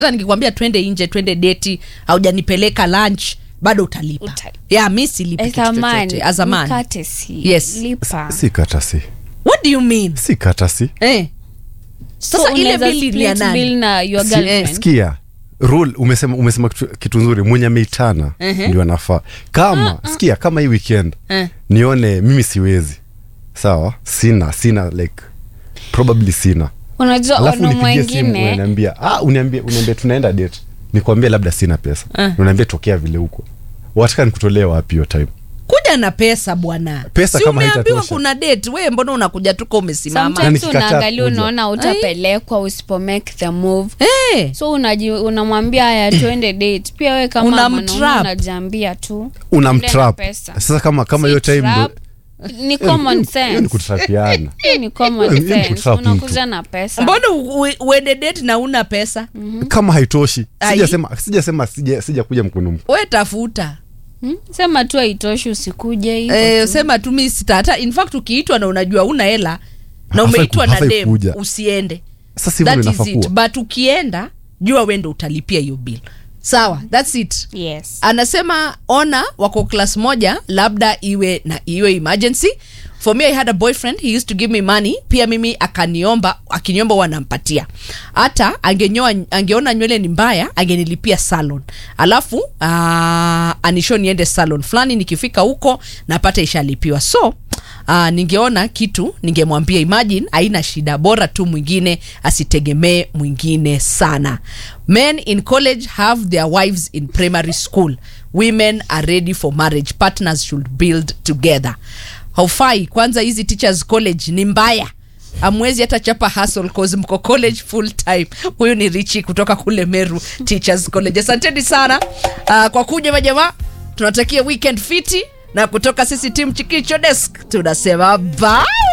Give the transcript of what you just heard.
Sasa nikikwambia twende nje, twende date, haujanipeleka lunch, bado utalipa. Yeah, mimi silipi kitu chochote. As a man. Yes. Lipa. Si courtesy. What do you mean? Si courtesy. Sasa so ile bill ya nani? Bill na your girlfriend. Sikia. Rule umesema kitu nzuri, mwenye ameitana ndio anafaa. Kama sikia, kama hii weekend nione mimi siwezi. Sawa? Sina like probably sina. Unajua ono mwingine uniambie tunaenda date. Nikwambie labda sina pesa. Unaniambia tokea vile huko. Wataka nikutolee wapi hiyo time? Kuja na pesa bwana. Pesa si kama haitatosha. Kuna date, wewe mbona unakuja tuko umesimama? Sometimes unaangalia unaona utapelekwa usipo make the move. So unamwambia haya twende date. Pia wewe kama unajiambia tu. Unamtrap. Sasa kama hiyo time ni common sense. Ni kutrapiana. Ni common sense. Unakuja na pesa. Mbona uende date na una pesa? Kama haitoshi. Sijasema kuja mkono. Wewe tafuta. Sema tu haitoshi usikuje hivyo. Sema tu mimi sitata. In fact ukiitwa na unajua una hela na umeitwa na dem, usiende. Sasa sivyo inafaa. But ukienda jua wewe ndio utalipia hiyo bill. Sawa, that's it. Yes. Anasema ona wako class moja, labda iwe emergency. For me, I had a boyfriend, he used to give me money. Pia mimi akiniomba wanampatia. Hata angeona nywele ni mbaya, angenilipia salon. Alafu anisho niende salon fulani, nikifika huko napata ishalipiwa. So ningeona kitu, ningemwambia imagine haina shida, bora tu mwingine asitegemee mwingine sana. Men in college have their wives in primary school. Women are ready for marriage. Partners should build together. Haufai kwanza hizi teachers college ni mbaya. Amwezi hata chapa hustle cause mko college full time. Huyu ni Richie kutoka kule Meru Teachers College. Asanteni sana kwa kuja majamaa. Tunatakia weekend fiti na kutoka sisi team Chikicho Desk tunasema bye.